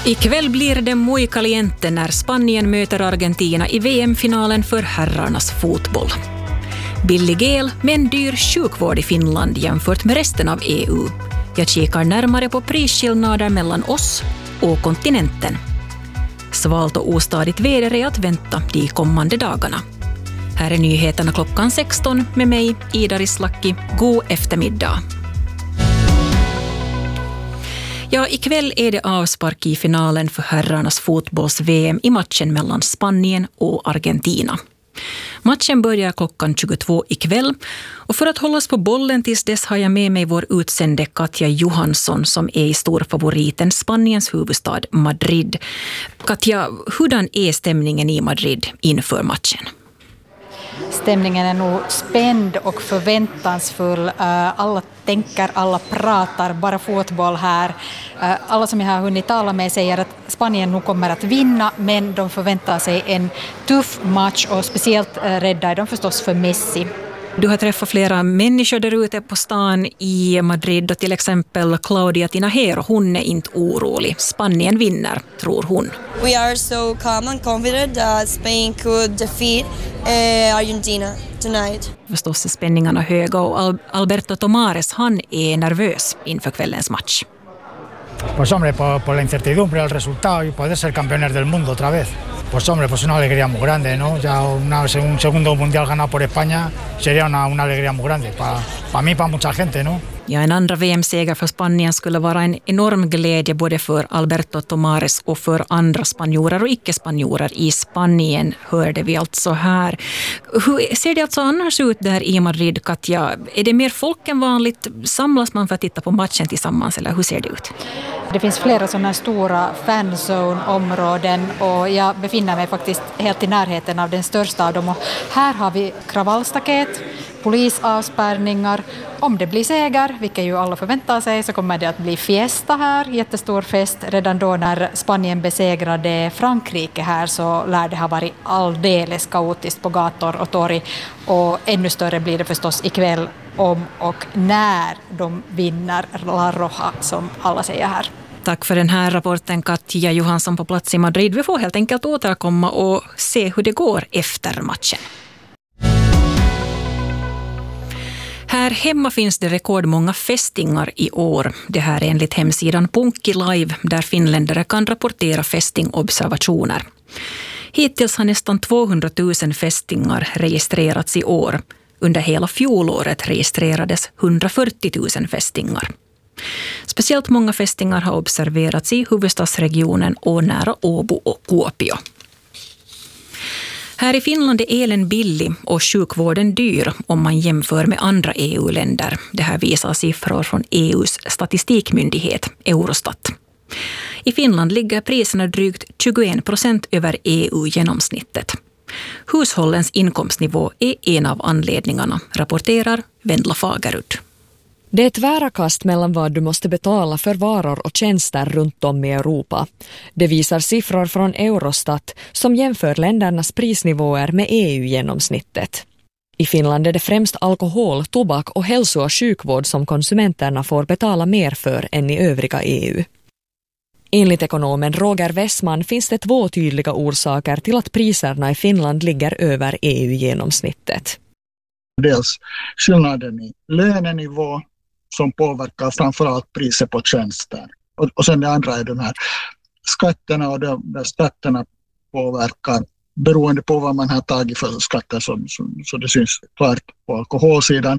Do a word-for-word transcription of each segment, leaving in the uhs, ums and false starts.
Ikväll blir det muy caliente när Spanien möter Argentina i V M-finalen för herrarnas fotboll. Billig el men dyr sjukvård i Finland jämfört med resten av E U. Jag kikar närmare på prisskillnader mellan oss och kontinenten. Svalt och ostadigt väder är att vänta de kommande dagarna. Här är nyheterna klockan sexton med mig, Ida Rislaki. God eftermiddag. Ja, ikväll är det avspark i finalen för herrarnas fotbolls-V M i matchen mellan Spanien och Argentina. Matchen börjar klockan tjugotvå ikväll och för att hållas på bollen tills dess har jag med mig vår utsände Katja Johansson som är i storfavoriten Spaniens huvudstad Madrid. Katja, hurdan är stämningen i Madrid inför matchen? Stämningen är nog spänd och förväntansfull. Alla tänker, alla pratar, bara fotboll här. Alla som jag har hunnit tala med säger att Spanien nog kommer att vinna, men de förväntar sig en tuff match och speciellt rädda är de förstås för Messi. Du har träffat flera människor där ute på stan i Madrid och till exempel Claudia Tinajero, hon är inte orolig. Spanien vinner, tror hon. We are so calm and confident that Spain could defeat uh, Argentina tonight. Förstås är spänningarna höga och Al- Alberto Tomares, han är nervös inför kvällens match. Pues hombre, por, por la incertidumbre del resultado y poder ser campeones del mundo otra vez. Pues hombre, pues una alegría muy grande, ¿no? Ya una, un segundo mundial ganado por España sería una, una alegría muy grande para pa mí, para mucha gente, ¿no? Ja, en andra V M-seger för Spanien skulle vara en enorm glädje både för Alberto Tomares och för andra spanjorer och icke-spanjorer i Spanien, hörde vi alltså här. Hur ser det alltså annars ut där i Madrid, Katja? Är det mer folk än vanligt? Samlas man för att titta på matchen tillsammans eller hur ser det ut? Det finns flera sådana stora fanzone-områden och jag befinner mig faktiskt helt i närheten av den största av dem. Och här har vi kravallstaket, polisavspärrningar. Om det blir seger, vilket ju alla förväntar sig, så kommer det att bli fiesta här, jättestor fest. Redan då när Spanien besegrade Frankrike här så lär det ha varit alldeles kaotiskt på gator och torg. Och ännu större blir det förstås ikväll om och när de vinner La Roja, som alla säger här. Tack för den här rapporten, Katja Johansson på plats i Madrid. Vi får helt enkelt återkomma och se hur det går efter matchen. Här hemma finns det rekordmånga fästingar i år. Det här är enligt hemsidan Punki Live där finländare kan rapportera fästingobservationer. Hittills har nästan tvåhundratusen fästingar registrerats i år. Under hela fjolåret registrerades hundrafyrtiotusen fästingar. Speciellt många fästingar har observerats i huvudstadsregionen och nära Åbo och Kuopio. Här i Finland är elen billig och sjukvården dyr om man jämför med andra E U-länder. Det här visar siffror från E U:s statistikmyndighet, Eurostat. I Finland ligger priserna drygt tjugoen procent över E U-genomsnittet. Hushållens inkomstnivå är en av anledningarna, rapporterar Vendla Fagerud. Det är ett tvära kast mellan vad du måste betala för varor och tjänster runt om i Europa. Det visar siffror från Eurostat som jämför ländernas prisnivåer med E U-genomsnittet. I Finland är det främst alkohol, tobak och hälso- och sjukvård som konsumenterna får betala mer för än i övriga E U. Enligt ekonomen Roger Wessman finns det två tydliga orsaker till att priserna i Finland ligger över E U-genomsnittet. Dels skillnaden i lönenivå som påverkar framförallt priset på tjänster. Och, och sen det andra är de här skatterna och de, de skatterna påverkar beroende på vad man har tagit för skatter så, så, så det syns klart på alkoholsidan.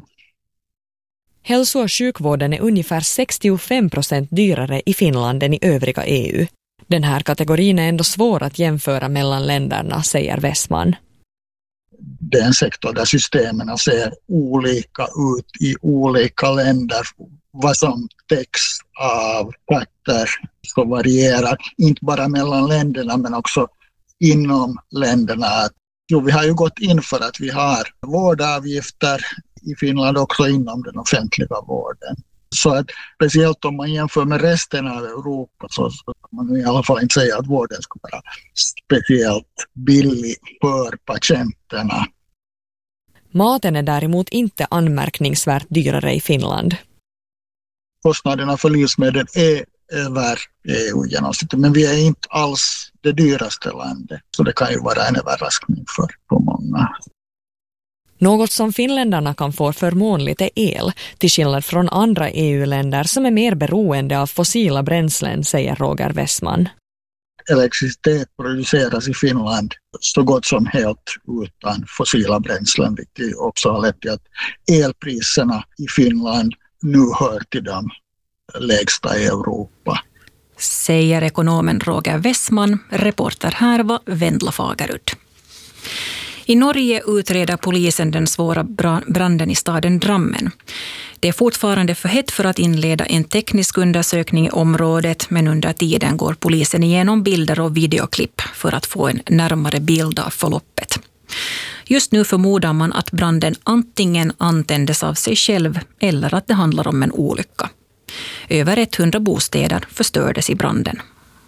Hälso- och sjukvården är ungefär sextiofem procent dyrare i Finland än i övriga E U. Den här kategorin är ändå svår att jämföra mellan länderna, säger Wessman. Det är en sektor där systemen ser olika ut i olika länder. Vad som täcks av skatter så varierar inte bara mellan länderna men också inom länderna. Jo, vi har ju gått in för att vi har vårdavgifter i Finland också inom den offentliga vården. Så att speciellt om man jämför med resten av Europa så kan man i alla fall inte säga att vården ska vara speciellt billig för patienterna. Maten är däremot inte anmärkningsvärt dyrare i Finland. Kostnaderna för livsmedel är över E U-genomsnittet. Men vi är inte alls det dyraste landet. Så det kan ju vara en överraskning för, för många. Något som finländarna kan få förmånligt är el, till skillnad från andra E U-länder som är mer beroende av fossila bränslen, säger Roger Wessman. Elektricitet produceras i Finland så gott som helt utan fossila bränslen, vilket också har lett till att elpriserna i Finland nu hör till de lägsta i Europa. Säger ekonomen Roger Wessman. Reporter här var Vendla Fagerud. I Norge utreder polisen den svåra branden i staden Drammen. Det är fortfarande för hett för att inleda en teknisk undersökning i området, men under tiden går polisen igenom bilder och videoklipp för att få en närmare bild av förloppet. Just nu förmodar man att branden antingen antändes av sig själv eller att det handlar om en olycka. Över hundra bostäder förstördes i branden.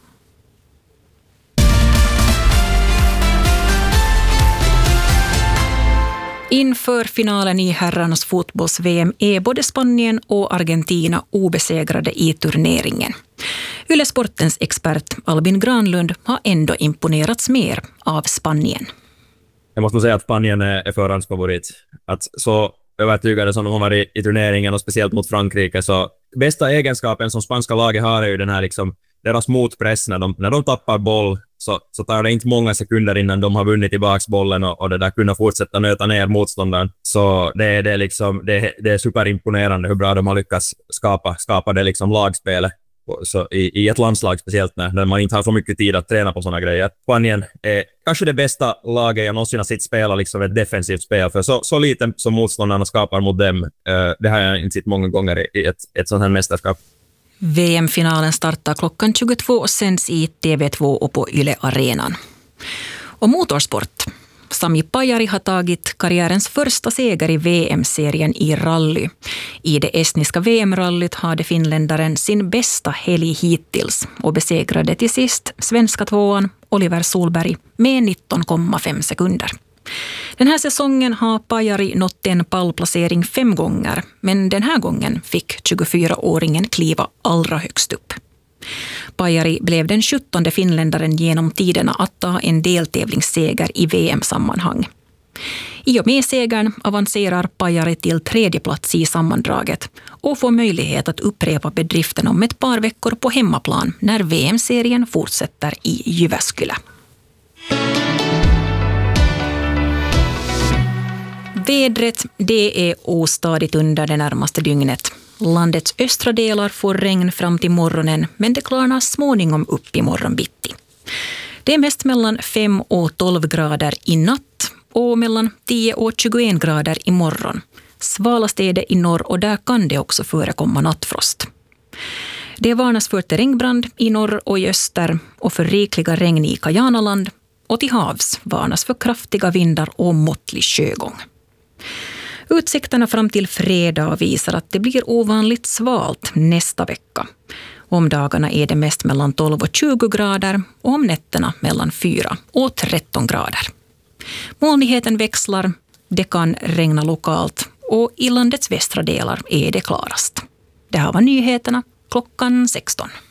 Inför finalen i herrarnas fotbolls-V M är både Spanien och Argentina obesegrade i turneringen. Yle Sportens expert Albin Granlund har ändå imponerats mer av Spanien. Jag måste säga att Spanien är förhandsfavorit. Att så övertygade som de var i, i turneringen och speciellt mot Frankrike, så bästa egenskapen som spanska laget har är ju den här liksom deras motpress. När de, när de tappar boll så, så tar det inte många sekunder innan de har vunnit tillbaka bollen och, och det där kunna fortsätta nöta ner motståndaren. Så det, det, är liksom, det, det är superimponerande hur bra de har lyckats skapa, skapa det liksom lagspelet. Så i, i ett landslag speciellt när, när man inte har så mycket tid att träna på såna grejer. Spanien är kanske det bästa laget jag någonsin har sett spela liksom ett defensivt spel, för så, så lite som motståndarna skapar mot dem, uh, det har jag inte sett många gånger i ett, ett sånt här mästerskap. V M-finalen startar klockan tjugotvå och sänds i T V två och på Yle Arenan. Och motorsport. Sami Pajari har tagit karriärens första seger i V M-serien i rally. I det estniska V M-rallyt hade finländaren sin bästa helg hittills och besegrade till sist svenska tvåan Oliver Solberg med nitton komma fem sekunder. Den här säsongen har Pajari nått en pallplacering fem gånger, men den här gången fick tjugofyraåringen kliva allra högst upp. Pajari blev den sjuttonde finländaren genom tiderna att ta en deltävlingsseger i V M-sammanhang. I och med segern avancerar Pajari till tredje plats i sammandraget och får möjlighet att upprepa bedriften om ett par veckor på hemmaplan när V M-serien fortsätter i Jyväskylä. Vädret, det är ostadigt under det närmaste dygnet. Landets östra delar får regn fram till morgonen, men det klarnar småningom upp i morgonbitti. Det är mest mellan fem och tolv grader i natt och mellan tio och tjugoen grader i morgon. Svalast är det i norr och där kan det också förekomma nattfrost. Det varnas för terrängbrand i norr och i öster och för rikliga regn i Kajanaland, och till havs varnas för kraftiga vindar och måttlig sjögång. Utsikterna fram till fredag visar att det blir ovanligt svalt nästa vecka. Om dagarna är det mest mellan tolv och tjugo grader och om nätterna mellan fyra och tretton grader. Molnigheten växlar, det kan regna lokalt och i landets västra delar är det klarast. Det här var nyheterna klockan sexton.